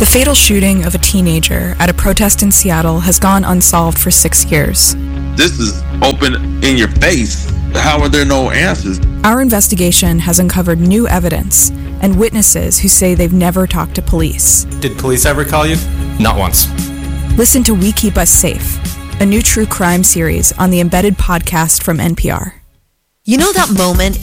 The fatal shooting of a teenager at a protest in Seattle has gone unsolved for 6 years. This is open in your face. How are there no answers? Our investigation has uncovered new evidence and witnesses who say they've never talked to police. Did police ever call you? Not once. Listen to We Keep Us Safe, a new true crime series on the Embedded podcast from NPR. You know that moment